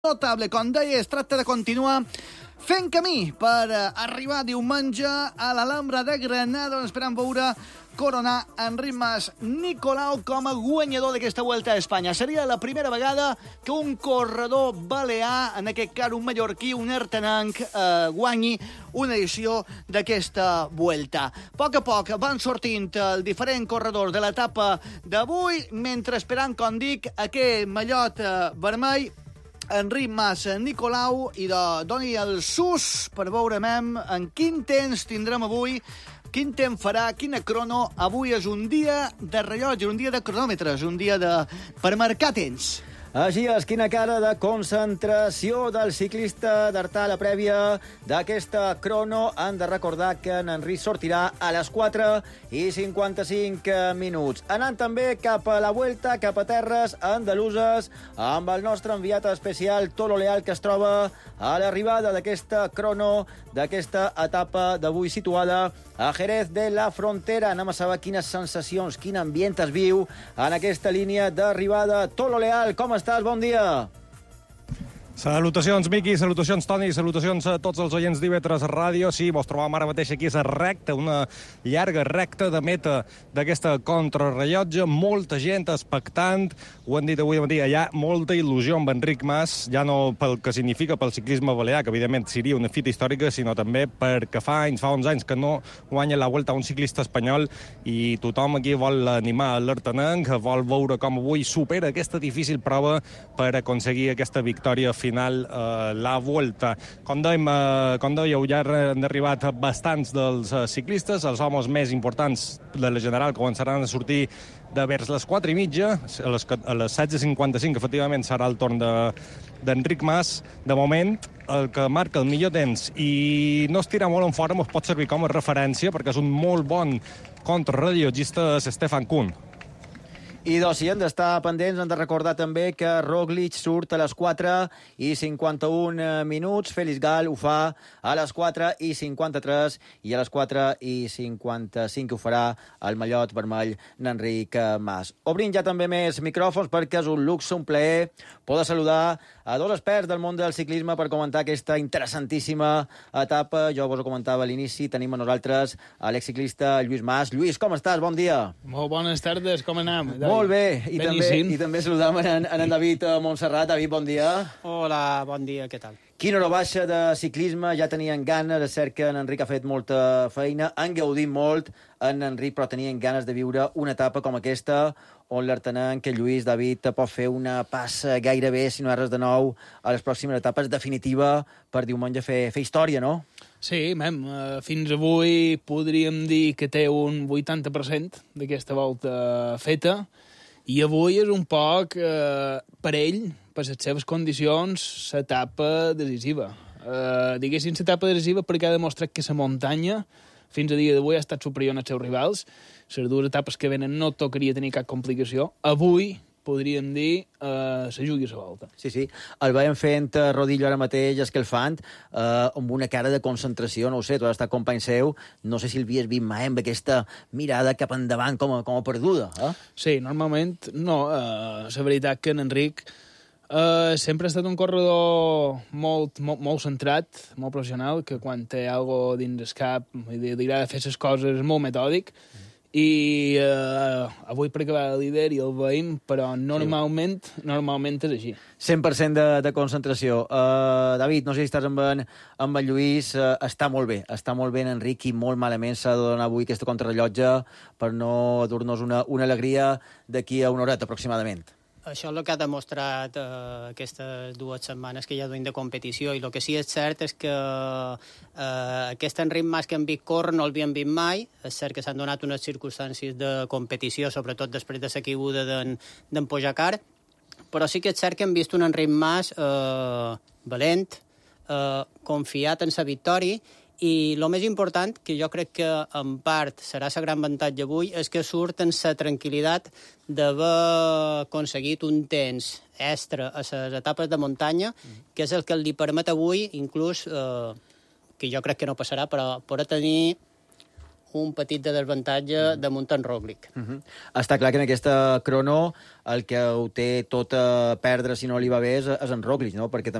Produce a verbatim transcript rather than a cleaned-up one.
notable. Com deia, es tracta de continuar fent camí per arribar diumenge a l'Alhambra de Granada, on esperam veure coronar Enric Mas Nicolau com a guanyador d'aquesta Vuelta a Espanya. Seria la primera vegada que un corredor balear, en aquest cas un mallorquí, un artenanc, eh, guanyi una edició d'aquesta Vuelta. A poc a poc van sortint els diferents corredors de l'etapa d'avui, mentre esperant, com dic, aquest mallot eh, vermell, Enric Mas Nicolau, i de doni el sus per veure mem en quin temps tindrem avui, quin temps farà, quina crono. Avui és un dia de rellotge, un dia de cronòmetres, un dia de... per marcar temps. Així és, quina cara de concentració del ciclista d'Artà a la prèvia d'aquesta crono. Han de recordar que en Enric sortirà a les quatre i cinquanta-cinc minuts. Anant també cap a la Vuelta, cap a terres andaluses, amb el nostre enviat especial Tolo Leal, que es troba a l'arribada d'aquesta crono, d'aquesta etapa d'avui situada a Jerez de la Frontera. Anem a saber quines sensacions, quin ambient es viu en aquesta línia d'arribada. Tolo Leal, com estàs? Bon dia. Salutacions, Miqui, salutacions, Toni, salutacions a tots els oients d'I V tres Ràdio. Sí, vos trobam ara mateix aquí a la recta, una llarga recta de meta d'aquesta contrarrellotge. Molta gent expectant, ho han dit avui de matí, hi ha molta il·lusió amb Enric Mas, ja no pel que significa pel ciclisme balear, que evidentment seria una fita històrica, sinó també perquè fa anys, fa onze anys que no guanya la Vuelta un ciclista espanyol, i tothom aquí vol animar l'Artenenc, vol veure com avui supera aquesta difícil prova per aconseguir aquesta victòria final eh, la Vuelta. Com dèiem, eh, com dèieu, ja han arribat bastants dels eh, ciclistes. Els homes més importants de la general començaran a sortir de vers les quatre i mitja, a les, a les setze cinquanta-cinc, efectivament, serà el torn d'Enric de, Mas. De moment, el que marca el millor temps i no es tira molt en fora, ens pot servir com a referència, perquè és un molt bon contrarrellotgista, és Stefan Kuhn. I doncs, si hem d'estar pendents, hem de recordar també que Roglic surt a les quatre i cinquanta-un minuts, Félix Gall ho fa a les quatre i cinquanta-tres, i a les quatre i cinquanta-cinc ho farà el mallot vermell d'Enric Mas. Obrim ja també més micròfons, perquè és un luxe, un plaer poder saludar a dos experts del món del ciclisme per comentar aquesta interessantíssima etapa. Jo vos ho comentava a l'inici, tenim a nosaltres l'exciclista Lluís Mas. Lluís, com estàs? Bon dia. Molt bones tardes, com anem? Molt bé, i també, i també saludam en, en David Montserrat. David, bon dia. Hola, bon dia, què tal? Quina hora baixa de ciclisme, ja tenien ganes, és cert que en Enric ha fet molta feina, han gaudit molt en Enric, però tenien ganes de viure una etapa com aquesta, on l'Artenenc, que Lluís, David, pot fer una passa gairebé, si no hi ha res de nou, a les pròximes etapes, definitiva per diumenge fer, fer història, no? Sí, mem, fins avui podríem dir que té un vuitanta per cent d'aquesta volta feta, i avui és un poc, eh, per ell, per les seves condicions, l'etapa decisiva. Eh, diguéssim, l'etapa decisiva perquè ha demostrat que la muntanya, fins a dia d'avui, ha estat superior als seus rivals. Les dues etapes que venen no tocaria tenir cap complicació. Avui, podríem dir, eh, se jugui a la volta. Sí, sí. El veiem fent uh, rodillo ara mateix, escalfant, eh, amb una cara de concentració, no ho sé, tu has estat company seu, no sé si el havies vist mai amb aquesta mirada cap endavant com a, com a perduda, eh? Sí, normalment no. Eh, la veritat que en Enric eh, sempre ha estat un corredor molt, molt, molt centrat, molt professional, que quan té alguna cosa dins el cap li agrada fer les coses molt metòdic, i eh, avui perquè va el líder i el veïm, però normalment, sí. normalment és així. cent per cent de, de concentració. Uh, David, no sé si estàs amb en, amb en Lluís, uh, està molt bé, està molt bé en Enric, i molt malament s'ha de donar avui aquesta contrarrellotge per no dur-nos una, una alegria d'aquí a una horeta aproximadament. Això és el que ha demostrat eh, aquestes dues setmanes que ja duim de competició, i el que sí és cert és que eh, aquest Enric Mas que hem vist córrer no l'havíem vist mai. És cert que s'han donat unes circumstàncies de competició, sobretot després de la caiguda d'en Pogačar, però sí que és cert que hem vist un Enric Mas eh, valent, eh, confiat en la victòria, i el més important, que jo crec que en part serà la gran avantatge avui, és que surt en la tranquil·litat d'haver aconseguit un temps extra a les etapes de muntanya, que és el que li permet avui, inclús, eh, que jo crec que no passarà, però poder tenir un petit de desavantatge damunt en Roglic. Uh -huh. Està clar que en aquesta crono el que ho té tot a perdre si no li va bé és, és en Roglic, no? Perquè